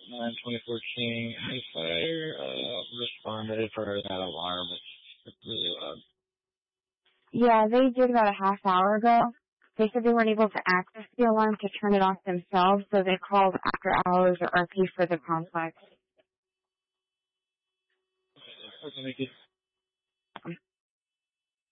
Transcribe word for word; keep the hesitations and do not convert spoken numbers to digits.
nine twenty-four King. Hey, fire, uh, responded for that alarm. It's, it's really loud. Yeah, they did about a half hour ago. They said they weren't able to access the alarm to turn it off themselves, so they called after hours or R P for the complex. Okay, thank you.